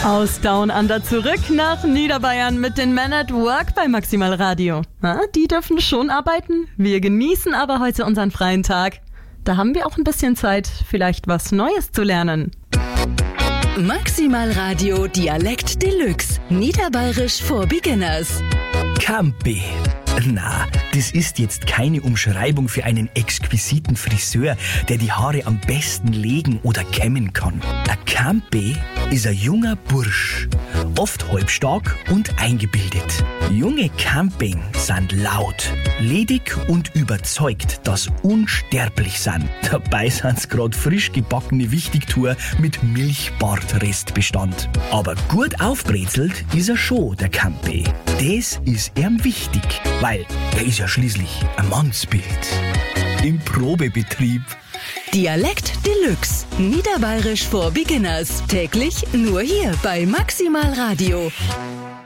Aus Down Under zurück nach Niederbayern mit den Men at Work bei Maximal Radio. Die dürfen schon arbeiten, wir genießen aber heute unseren freien Tag. Da haben wir auch ein bisschen Zeit, vielleicht was Neues zu lernen. Maximal Radio Dialekt Deluxe. Niederbayerisch for Beginners. Campe. Na, das ist jetzt keine Umschreibung für einen exquisiten Friseur, der die Haare am besten legen oder kämmen kann. Ein Campe ist ein junger Bursch, oft halbstark und eingebildet. Junge Camping sind laut, ledig und überzeugt, dass unsterblich sind. Dabei sind's grad frisch gebackene Wichtigtour mit Milchbartrestbestand. Aber gut aufbrezelt ist er schon, der Campe. Das ist ihm wichtig, weil er ist ja schließlich ein Mannsbild. Im Probebetrieb. Dialekt Deluxe. Niederbayerisch for Beginners. Täglich nur hier bei Maximal Radio.